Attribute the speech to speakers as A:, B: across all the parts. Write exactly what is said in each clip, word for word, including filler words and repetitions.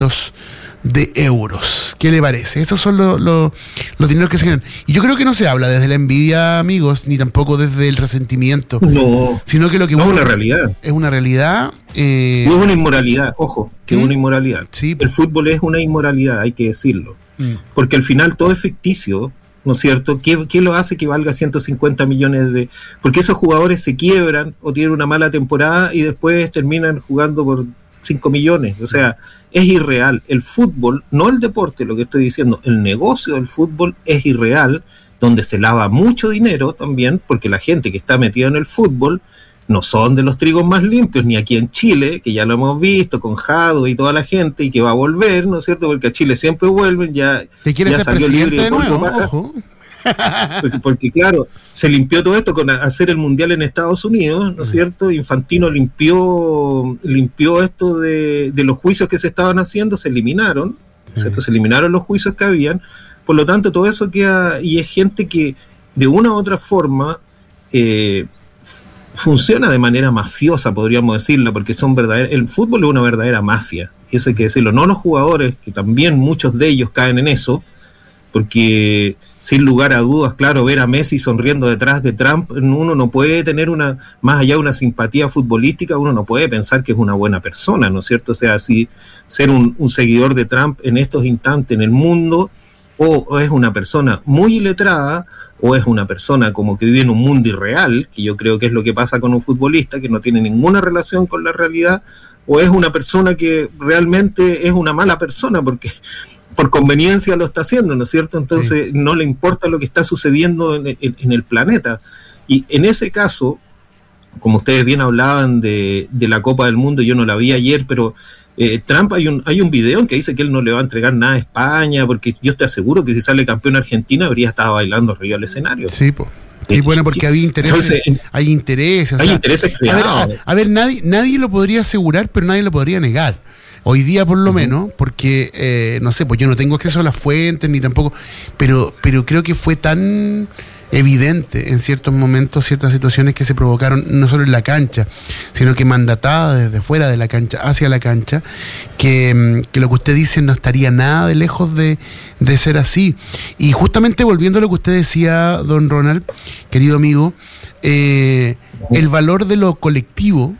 A: de euros. ¿Qué le parece? Esos son lo, lo, los dineros que se ganan. Y yo creo que no se habla desde la envidia, amigos, ni tampoco desde el resentimiento.
B: No,
A: sino que lo que
B: no
A: uno,
B: es una realidad.
A: Es una realidad. Eh,
B: no es una inmoralidad, ojo, que ¿Mm? es una inmoralidad.
A: Sí,
B: el fútbol es una inmoralidad, hay que decirlo. ¿Mm? Porque al final todo es ficticio, ¿no es cierto? ¿Qué, ¿Qué lo hace que valga ciento cincuenta millones de...? Porque esos jugadores se quiebran o tienen una mala temporada y después terminan jugando por cinco millones. O sea, es irreal. El fútbol, no el deporte, lo que estoy diciendo, el negocio del fútbol es irreal, donde se lava mucho dinero también, porque la gente que está metida en el fútbol no son de los trigos más limpios, ni aquí en Chile, que ya lo hemos visto con Jado y toda la gente, y que va a volver, ¿no es cierto? Porque a Chile siempre vuelven, ya,
A: ¿Te quieres
B: ya
A: ser
B: salió
A: presidente
B: libre
A: de nuevo? Ojo.
B: Porque, porque claro, se limpió todo esto con hacer el mundial en Estados Unidos, ¿no es cierto? Infantino limpió limpió esto de, de los juicios que se estaban haciendo, se eliminaron, sí. ¿cierto? Se eliminaron los juicios que habían, por lo tanto todo eso queda, y es gente que de una u otra forma eh, funciona de manera mafiosa, podríamos decirlo, porque son verdaderos, el fútbol es una verdadera mafia, y eso hay que decirlo, no los jugadores, que también muchos de ellos caen en eso, porque sin lugar a dudas, claro, ver a Messi sonriendo detrás de Trump, uno no puede tener una, más allá de una simpatía futbolística, uno no puede pensar que es una buena persona, ¿no es cierto? O sea, si ser un, un seguidor de Trump en estos instantes en el mundo, o, o es una persona muy iletrada, o es una persona como que vive en un mundo irreal, que yo creo que es lo que pasa con un futbolista, que no tiene ninguna relación con la realidad, o es una persona que realmente es una mala persona, porque por conveniencia lo está haciendo, ¿no es cierto? Entonces sí. no le importa lo que está sucediendo en, en, en el planeta. Y en ese caso, como ustedes bien hablaban de, de la Copa del Mundo, yo no la vi ayer, pero eh, Trump hay un, hay un video en que dice que él no le va a entregar nada a España, porque yo te aseguro que si sale campeón Argentina habría estado bailando arriba del escenario.
A: Sí, pues. Sí, bueno, porque había intereses, Entonces, hay intereses.
B: Hay
A: o sea,
B: intereses creados.
A: A ver, a, a ver nadie, nadie lo podría asegurar, pero nadie lo podría negar. Hoy día por lo uh-huh. menos, porque, eh, no sé, pues yo no tengo acceso a las fuentes, ni tampoco, pero, pero creo que fue tan evidente en ciertos momentos, ciertas situaciones que se provocaron, no solo en la cancha, sino que mandatadas desde fuera de la cancha hacia la cancha, que, que lo que usted dice no estaría nada de lejos de, de ser así. Y justamente volviendo a lo que usted decía, don Ronald, querido amigo, eh, el valor de lo colectivo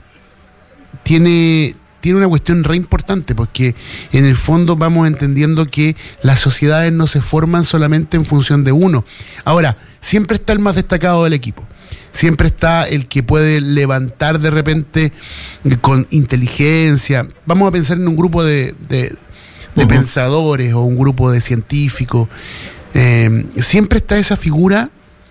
A: tiene... tiene una cuestión re importante, porque en el fondo vamos entendiendo que las sociedades no se forman solamente en función de uno. Ahora, siempre está el más destacado del equipo, siempre está el que puede levantar de repente con inteligencia. Vamos a pensar en un grupo de, de, de uh-huh. pensadores o un grupo de científicos. Eh, siempre está esa figura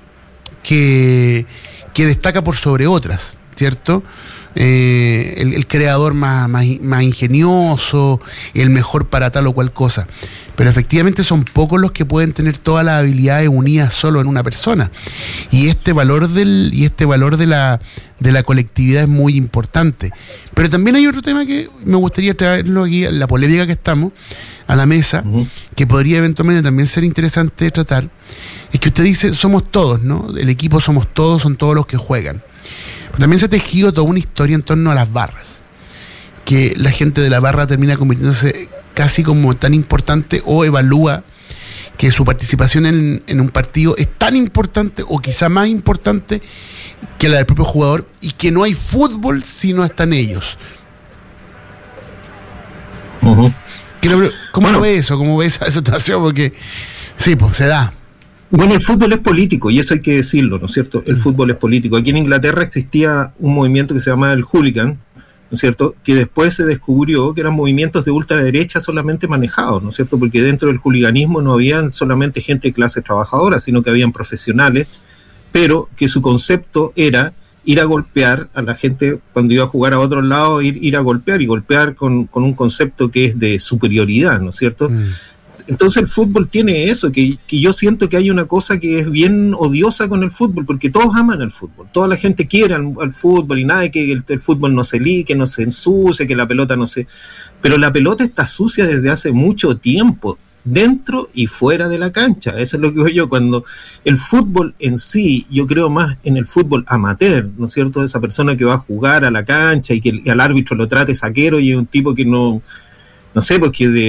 A: que, que destaca por sobre otras, ¿cierto? Eh, el, el creador más, más, más ingenioso, el mejor para tal o cual cosa. Pero efectivamente son pocos los que pueden tener todas las habilidades unidas solo en una persona. Y este valor del, y este valor de la, de la colectividad es muy importante. Pero también hay otro tema que me gustaría traerlo aquí, la polémica que estamos, a la mesa, uh-huh. que podría eventualmente también ser interesante tratar. Es que usted dice, somos todos, ¿no? El equipo somos todos, son todos los que juegan. Pero también se ha tejido toda una historia en torno a las barras, que la gente de la barra termina convirtiéndose casi como tan importante, o evalúa que su participación en, en un partido es tan importante o quizá más importante que la del propio jugador, y que no hay fútbol si no están ellos. Uh-huh. ¿Cómo bueno, lo ve eso? ¿Cómo ve esa situación? Porque sí, pues se da.
B: Bueno, el fútbol es político, y eso hay que decirlo, ¿no es cierto? El fútbol es político. Aquí en Inglaterra existía un movimiento que se llamaba el hooligan, ¿no es cierto?, que después se descubrió que eran movimientos de ultraderecha solamente manejados, ¿no es cierto?, porque dentro del hooliganismo no habían solamente gente de clase trabajadora, sino que habían profesionales, pero que su concepto era ir a golpear a la gente cuando iba a jugar a otro lado, ir, ir a golpear, y golpear con, con un concepto que es de superioridad, ¿no es cierto?, mm. Entonces el fútbol tiene eso, que, que yo siento que hay una cosa que es bien odiosa con el fútbol, porque todos aman el fútbol, toda la gente quiere al, al fútbol, y nada de que el, el fútbol no se lique, que no se ensucie, que la pelota no se... Pero la pelota está sucia desde hace mucho tiempo, dentro y fuera de la cancha. Eso es lo que veo yo, cuando el fútbol en sí, yo creo más en el fútbol amateur, ¿no es cierto? Esa persona que va a jugar a la cancha y que el, y al árbitro lo trate saquero, y es un tipo que no... no sé, porque de